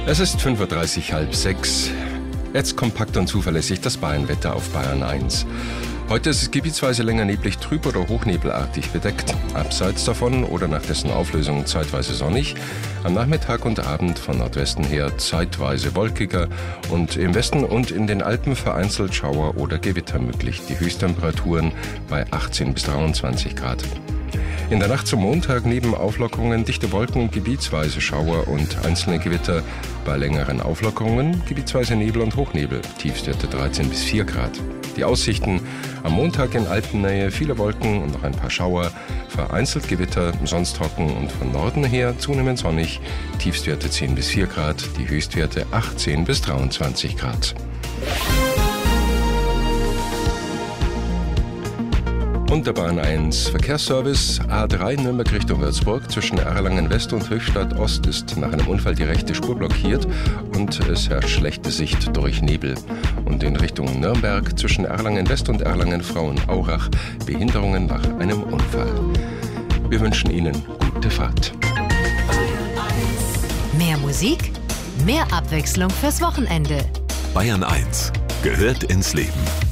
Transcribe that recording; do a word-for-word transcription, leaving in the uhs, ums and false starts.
Es ist fünf Uhr dreißig, halb sechs. Jetzt kompakt und zuverlässig das Bayernwetter auf Bayern eins. Heute ist es gebietsweise länger neblig trüb oder hochnebelartig bedeckt. Abseits davon oder nach dessen Auflösung zeitweise sonnig. Am Nachmittag und Abend von Nordwesten her zeitweise wolkiger und im Westen und in den Alpen vereinzelt Schauer oder Gewitter möglich. Die Höchsttemperaturen bei achtzehn bis dreiundzwanzig Grad. In der Nacht zum Montag neben Auflockerungen dichte Wolken, gebietsweise Schauer und einzelne Gewitter. Bei längeren Auflockerungen gebietsweise Nebel und Hochnebel. Tiefstwerte dreizehn bis vier Grad. Die Aussichten: am Montag in Alpennähe viele Wolken und noch ein paar Schauer. Vereinzelt Gewitter, sonst trocken und von Norden her zunehmend sonnig. Tiefstwerte zehn bis vier Grad. Die Höchstwerte achtzehn bis dreiundzwanzig Grad. Und der Bahn eins Verkehrsservice. A drei Nürnberg Richtung Würzburg zwischen Erlangen West und Höchstadt Ost ist nach einem Unfall die rechte Spur blockiert und es herrscht schlechte Sicht durch Nebel. Und in Richtung Nürnberg zwischen Erlangen West und Erlangen Frauenaurach Behinderungen nach einem Unfall. Wir wünschen Ihnen gute Fahrt. Mehr Musik, mehr Abwechslung fürs Wochenende. Bayern eins gehört ins Leben.